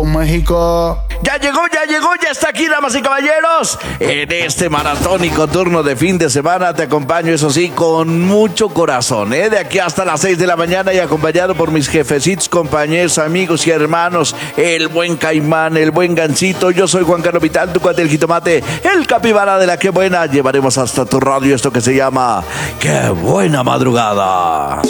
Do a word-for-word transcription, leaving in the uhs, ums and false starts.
Wow, México. Ya llegó, ya llegó, ya está aquí, damas y caballeros. En este maratónico turno de fin de semana te acompaño, eso sí, con mucho corazón, ¿eh? De aquí hasta las seis de la mañana y acompañado por mis jefecitos, compañeros, amigos y hermanos, el buen Caimán, el buen Gancito. Yo soy Juan Carlos Vital, tu cuate el jitomate, el capibara de la que buena. Llevaremos hasta tu radio esto que se llama Qué Buena Madrugada.